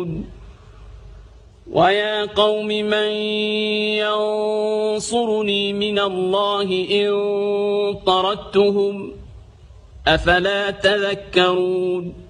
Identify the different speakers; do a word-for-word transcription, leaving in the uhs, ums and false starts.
Speaker 1: يعلمون ويا قوم من ينصرني من الله إن طردتهم أفلا تذكرون